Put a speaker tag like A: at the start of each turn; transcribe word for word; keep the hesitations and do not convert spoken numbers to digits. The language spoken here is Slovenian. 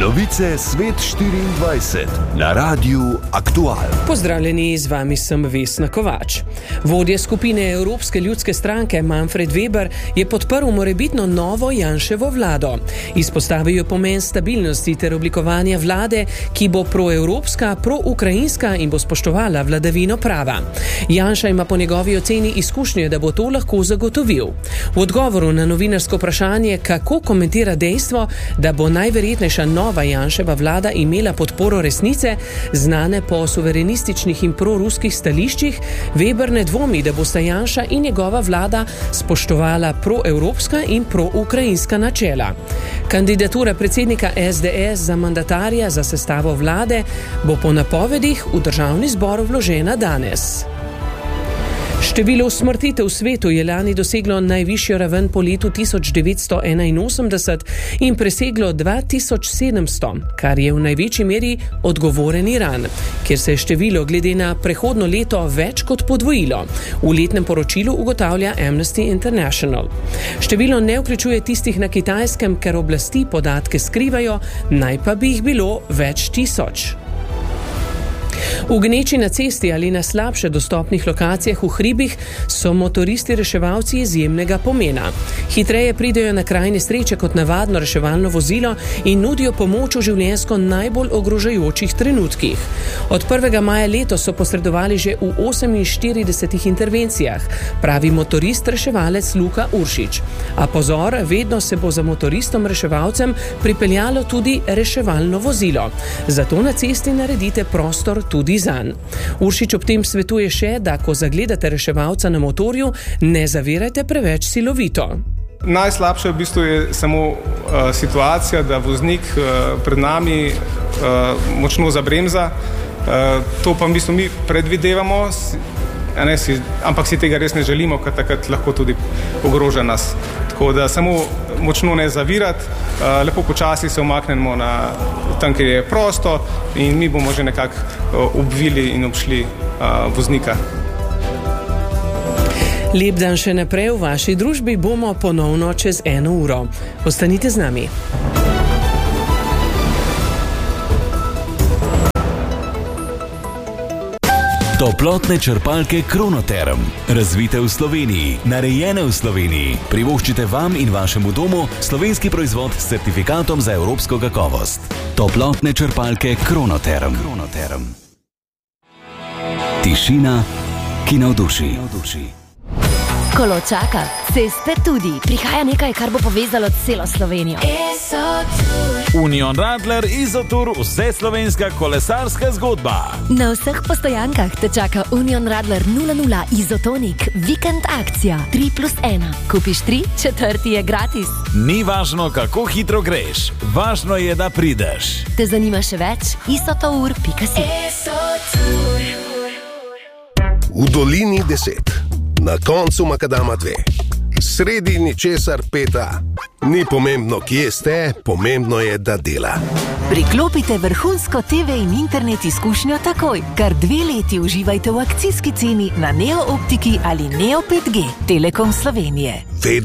A: Novice Svet štiriindvajset na Radiu Aktual.
B: Pozdravljeni, z vami sem Vesna Kovač. Vodja skupine Evropske ljudske stranke Manfred Weber je podprl morebitno novo Janševo vlado. Izpostavil je pomen stabilnosti ter oblikovanja vlade, ki bo proevropska, proukrajinska in bo spoštovala vladavino prava. Janša ima po njegovi oceni izkušnje, da bo to lahko zagotovil. V odgovoru na novinarsko vprašanje, kako komentira dejstvo, da bo najverjetnejša nova Janševa vlada imela podporo resnice, znane po suverenističnih in proruskih stališčih, Weber ne dvomi, da bosta Janša in njegova vlada spoštovala proevropska in proukrajinska načela. Kandidatura predsednika es de es za mandatarja za sestavo vlade bo po napovedih v državni zbor vložena danes. Število usmrtitev v svetu je lani doseglo najvišjo raven po letu tisoč devetsto enainosemdeset in preseglo dva tisoč sedemsto, kar je v največji meri odgovoren Iran, kjer se je število glede na prehodno leto več kot podvojilo. V letnem poročilu ugotavlja Amnesty International. Število ne vključuje tistih na Kitajskem, ker oblasti podatke skrivajo, naj pa bi jih bilo več tisoč. V gneči na cesti ali na slabše dostopnih lokacijah v hribih so motoristi reševalci izjemnega pomena. Hitreje pridejo na kraj nesreče kot navadno reševalno vozilo in nudijo pomoč v življenjsko najbolj ogrožajočih trenutkih. Od prvega maja letos so posredovali že v oseminštiridesetih intervencijah, pravi motorist reševalec Luka Uršič. A pozor, vedno se bo za motoristom reševalcem pripeljalo tudi reševalno vozilo. Zato na cesti naredite prostor tudi zanj. Uršič ob tem svetuje še, da ko zagledate reševalca na motorju, ne zavirajte preveč silovito.
C: Najslabše v bistvu je samo uh, situacija, da voznik uh, pred nami uh, močno zabremza. Uh, to pa v bistvu mi predvidevamo, ne, si, ampak si tega res ne želimo, ker takrat lahko tudi ogroža nas. Tako da samo močno ne zavirati, uh, lepo počasi se umaknemo na tam, kjer je prosto in mi bomo že nekako uh, obvili in obšli uh, voznika.
B: Lep dan še naprej, v vaši družbi bomo ponovno čez eno uro. Ostanite z nami.
A: Toplotne črpalke Kronoterm. Razvite v Sloveniji, narejene v Sloveniji. Privoščite vam in vašemu domu slovenski proizvod s certifikatom za evropsko kakovost. Toplotne črpalke Kronoterm. Kronoterm. Tišina, ki navduši.
D: Kolo čaka, ceste tudi. Prihaja nekaj, kar bo povezalo celo Slovenijo.
E: Union Radler Izotur, vse slovenska kolesarska zgodba.
D: Na vseh postojankah te čaka Union Radler nula nula Izotonik, vikend akcija tri plus ena. Kupiš tri, četrti je gratis.
E: Ni važno, kako hitro greš, važno je, da prideš.
D: Te zanima še več? isotour pika si.
F: V dolini deset, na koncu makadama dve, sredi ničesar peta. Ni pomembno, kje ste, pomembno je, da dela.
G: Priklopite vrhunsko te ve in internet izkušnjo takoj. Kar dve leti uživajte v akcijski ceni na Neo Optiki ali Neo pet G. Telekom Slovenije.